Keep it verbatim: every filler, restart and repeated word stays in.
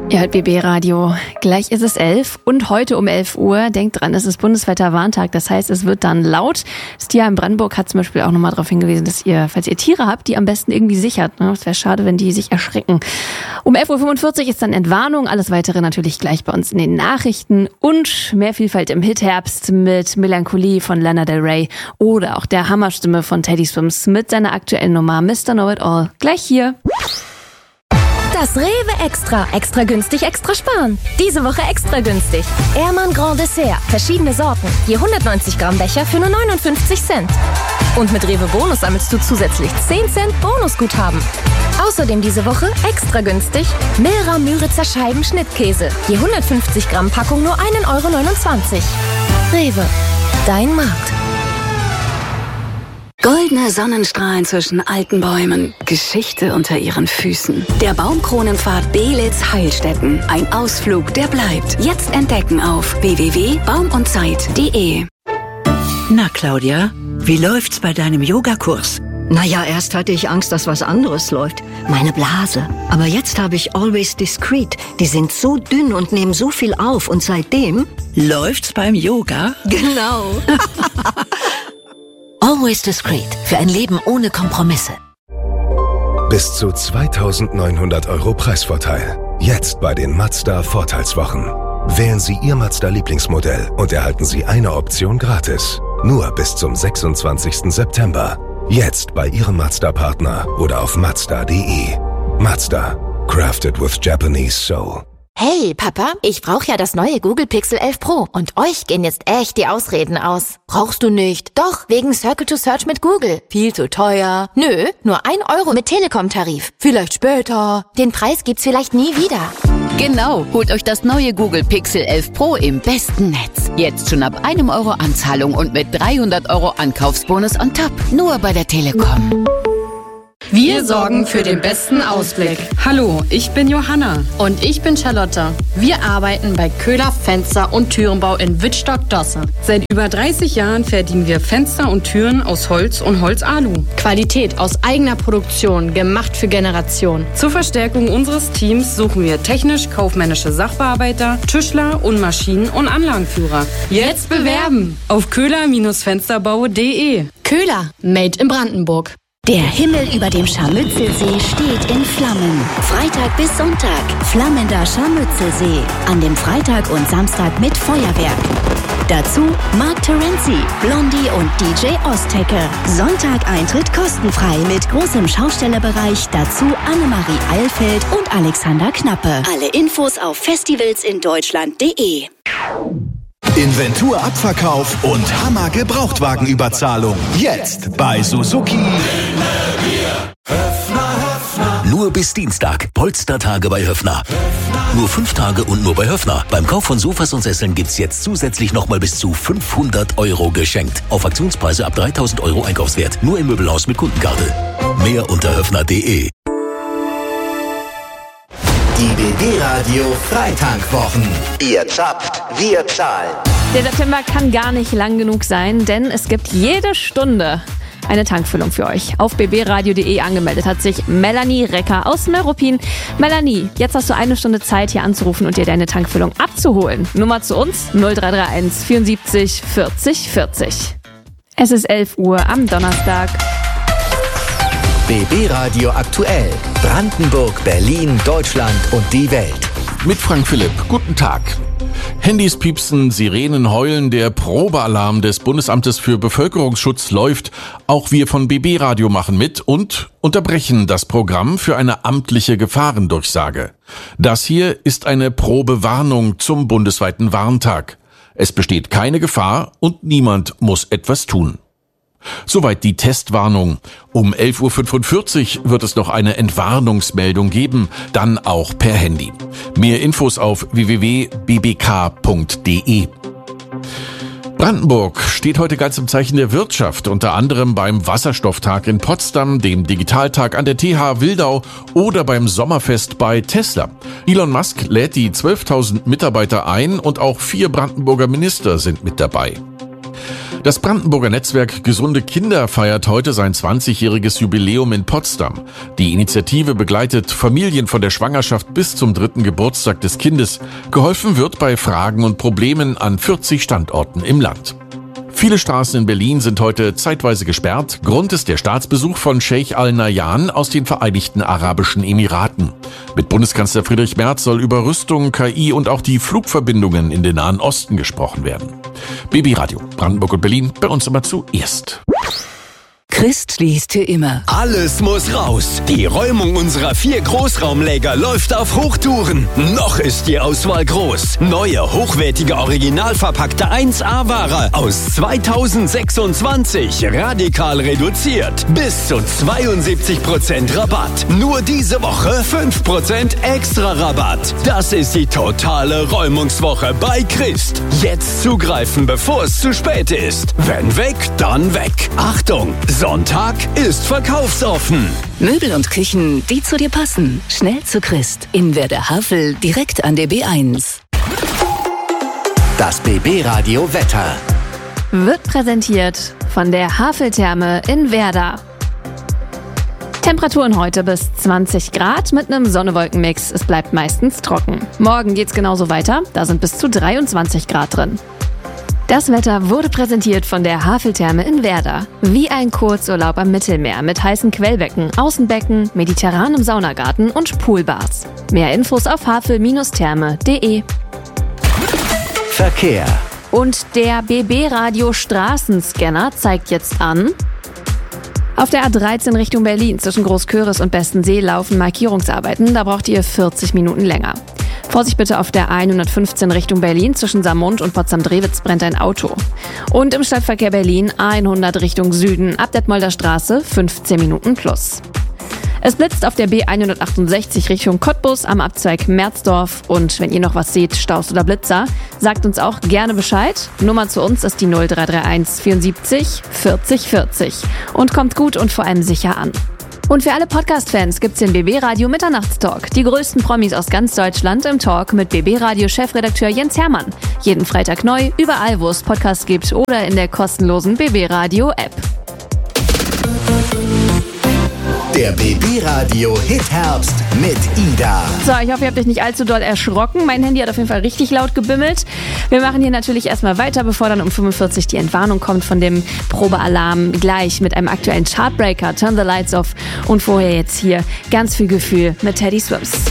Ihr hört B B Radio. Gleich ist es elf und heute um elf Uhr, denkt dran, es ist bundesweiter Warntag. Das heißt, es wird dann laut. Das Tierheim Brandenburg hat zum Beispiel auch nochmal darauf hingewiesen, dass ihr, falls ihr Tiere habt, die am besten irgendwie sichert. Es wäre schade, wenn die sich erschrecken. Um elf Uhr fünfundvierzig ist dann Entwarnung. Alles Weitere natürlich gleich bei uns in den Nachrichten. Und mehr Vielfalt im Hitherbst mit Melancholie von Lana Del Rey oder auch der Hammerstimme von Teddy Swims mit seiner aktuellen Nummer Mister Know It All. Gleich hier. Das Rewe Extra. Extra günstig, extra sparen. Diese Woche extra günstig. Ehrmann Grand Dessert. Verschiedene Sorten. Je hundertneunzig Gramm Becher für nur neunundfünfzig Cent. Und mit Rewe Bonus sammelst du zusätzlich zehn Cent Bonusguthaben. Außerdem diese Woche extra günstig Milra Müritzer Scheiben Schnittkäse. Je hundertfünfzig Gramm Packung nur ein Euro neunundzwanzig. Rewe. Dein Markt. Goldene Sonnenstrahlen zwischen alten Bäumen, Geschichte unter ihren Füßen. Der Baumkronenpfad Belitz-Heilstätten. Ein Ausflug, der bleibt. Jetzt entdecken auf w w w punkt baum und zeit punkt de. Na, Claudia, wie läuft's bei deinem Yogakurs? Naja, erst hatte ich Angst, dass was anderes läuft. Meine Blase. Aber jetzt habe ich Always Discreet. Die sind so dünn und nehmen so viel auf. Und seitdem... Läuft's beim Yoga? Genau. Always Discreet. Für ein Leben ohne Kompromisse. Bis zu zweitausendneunhundert Euro Preisvorteil. Jetzt bei den Mazda Vorteilswochen. Wählen Sie Ihr Mazda-Lieblingsmodell und erhalten Sie eine Option gratis. Nur bis zum sechsundzwanzigsten September. Jetzt bei Ihrem Mazda-Partner oder auf mazda punkt de. Mazda. Crafted with Japanese Soul. Hey, Papa, ich brauche ja das neue Google Pixel elf Pro und euch gehen jetzt echt die Ausreden aus. Brauchst du nicht? Doch, wegen Circle to Search mit Google. Viel zu teuer. Nö, nur ein Euro mit Telekom-Tarif. Vielleicht später. Den Preis gibt's vielleicht nie wieder. Genau, holt euch das neue Google Pixel elf Pro im besten Netz. Jetzt schon ab einem Euro Anzahlung und mit dreihundert Euro Ankaufsbonus on top. Nur bei der Telekom. Wir sorgen für den besten Ausblick. Hallo, ich bin Johanna. Und ich bin Charlotte. Wir arbeiten bei Köhler Fenster- und Türenbau in Wittstock-Dosse. Seit über dreißig Jahren fertigen wir Fenster und Türen aus Holz und Holzalu. Qualität aus eigener Produktion, gemacht für Generationen. Zur Verstärkung unseres Teams suchen wir technisch-kaufmännische Sachbearbeiter, Tischler und Maschinen- und Anlagenführer. Jetzt bewerben auf köhler Fensterbau punkt de. Köhler, made in Brandenburg. Der Himmel über dem Scharmützelsee steht in Flammen. Freitag bis Sonntag. Flammender Scharmützelsee. An dem Freitag und Samstag mit Feuerwerk. Dazu Mark Terenzi, Blondie und D J Ostecke. Sonntag Eintritt kostenfrei mit großem Schaustellerbereich. Dazu Annemarie Eilfeld und Alexander Knappe. Alle Infos auf festivalsindeutschland punkt de. Inventurabverkauf und Hammer-Gebrauchtwagenüberzahlung. Jetzt bei Suzuki. Nur bis Dienstag. Polstertage bei Höffner. Nur fünf Tage und nur bei Höffner. Beim Kauf von Sofas und Sesseln gibt's jetzt zusätzlich nochmal bis zu fünfhundert Euro geschenkt. Auf Aktionspreise ab dreitausend Euro Einkaufswert. Nur im Möbelhaus mit Kundenkarte. Mehr unter höffner punkt de. Die B B Radio Freitankwochen. Ihr zapft, wir zahlen. Der September kann gar nicht lang genug sein, denn es gibt jede Stunde eine Tankfüllung für euch. Auf b b radio punkt de angemeldet hat sich Melanie Recker aus Neuruppin. Melanie, jetzt hast du eine Stunde Zeit, hier anzurufen und dir deine Tankfüllung abzuholen. Nummer zu uns null drei drei eins vierundsiebzig vierzig vierzig. Es ist elf Uhr am Donnerstag. B B Radio aktuell. Brandenburg, Berlin, Deutschland und die Welt. Mit Frank Philipp. Guten Tag. Handys piepsen, Sirenen heulen, der Probealarm des Bundesamtes für Bevölkerungsschutz läuft. Auch wir von B B Radio machen mit und unterbrechen das Programm für eine amtliche Gefahrendurchsage. Das hier ist eine Probewarnung zum bundesweiten Warntag. Es besteht keine Gefahr und niemand muss etwas tun. Soweit die Testwarnung. Um elf Uhr fünfundvierzig wird es noch eine Entwarnungsmeldung geben, dann auch per Handy. Mehr Infos auf w w w punkt b b k punkt de. Brandenburg steht heute ganz im Zeichen der Wirtschaft, unter anderem beim Wasserstofftag in Potsdam, dem Digitaltag an der T H Wildau oder beim Sommerfest bei Tesla. Elon Musk lädt die zwölftausend Mitarbeiter ein und auch vier Brandenburger Minister sind mit dabei. Das Brandenburger Netzwerk Gesunde Kinder feiert heute sein zwanzigjähriges Jubiläum in Potsdam. Die Initiative begleitet Familien von der Schwangerschaft bis zum dritten Geburtstag des Kindes. Geholfen wird bei Fragen und Problemen an vierzig Standorten im Land. Viele Straßen in Berlin sind heute zeitweise gesperrt. Grund ist der Staatsbesuch von Scheich Al-Nahyan aus den Vereinigten Arabischen Emiraten. Mit Bundeskanzler Friedrich Merz soll über Rüstung, K I und auch die Flugverbindungen in den Nahen Osten gesprochen werden. B B Radio, Brandenburg und Berlin, bei uns immer zuerst. Christ liest für immer. Alles muss raus. Die Räumung unserer vier Großraumläger läuft auf Hochtouren. Noch ist die Auswahl groß. Neue, hochwertige, original verpackte eins A-Ware aus zweitausendsechsundzwanzig. Radikal reduziert. Bis zu zweiundsiebzig Prozent Rabatt. Nur diese Woche fünf Prozent extra Rabatt. Das ist die totale Räumungswoche bei Christ. Jetzt zugreifen, bevor es zu spät ist. Wenn weg, dann weg. Achtung! Sonntag ist verkaufsoffen. Möbel und Küchen, die zu dir passen. Schnell zu Christ. In Werder Havel, direkt an der B eins. Das B B Radio Wetter wird präsentiert von der Haveltherme in Werder. Temperaturen heute bis zwanzig Grad mit einem Sonne-Wolken-Mix. Es bleibt meistens trocken. Morgen geht's genauso weiter. Da sind bis zu dreiundzwanzig Grad drin. Das Wetter wurde präsentiert von der Haveltherme in Werder. Wie ein Kurzurlaub am Mittelmeer mit heißen Quellbecken, Außenbecken, mediterranem Saunagarten und Poolbars. Mehr Infos auf havel Therme punkt de. Verkehr. Und der B B-Radio Straßenscanner zeigt jetzt an: Auf der A dreizehn Richtung Berlin zwischen Großköris und Bestensee laufen Markierungsarbeiten. Da braucht ihr vierzig Minuten länger. Vorsicht bitte auf der A hundertfünfzehn Richtung Berlin zwischen Saarmund und Potsdam-Drewitz brennt ein Auto. Und im Stadtverkehr Berlin A hundert Richtung Süden ab Detmolder Straße fünfzehn Minuten plus. Es blitzt auf der B hundertachtundsechzig Richtung Cottbus am Abzweig Merzdorf. Und wenn ihr noch was seht, Staus oder Blitzer, sagt uns auch gerne Bescheid. Nummer zu uns ist die null drei drei eins vierundsiebzig vierzig vierzig. Und kommt gut und vor allem sicher an. Und für alle Podcast-Fans gibt's den B B-Radio Mitternachtstalk. Die größten Promis aus ganz Deutschland im Talk mit B B-Radio-Chefredakteur Jens Hermann. Jeden Freitag neu, überall wo es Podcasts gibt oder in der kostenlosen B B-Radio-App. Der B B-Radio Hit-Herbst mit Ida. So, ich hoffe, ihr habt euch nicht allzu doll erschrocken. Mein Handy hat auf jeden Fall richtig laut gebimmelt. Wir machen hier natürlich erstmal weiter, bevor dann um fünfundvierzig die Entwarnung kommt von dem Probealarm. Gleich mit einem aktuellen Chartbreaker, Turn the Lights Off. Und vorher jetzt hier ganz viel Gefühl mit Teddy Swims.